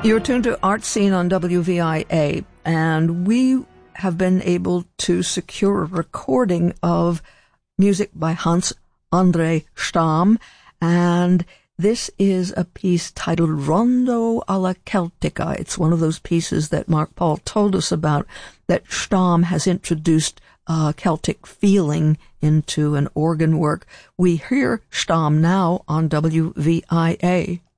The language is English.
You're tuned to Art Scene on WVIA, and we have been able to secure a recording of music by Hans Andre Stam, and this is a piece titled Rondo alla Celtica. It's one of those pieces that Mark Paul told us about, that Stam has introduced Celtic feeling into an organ work. We hear Stam now on WVIA.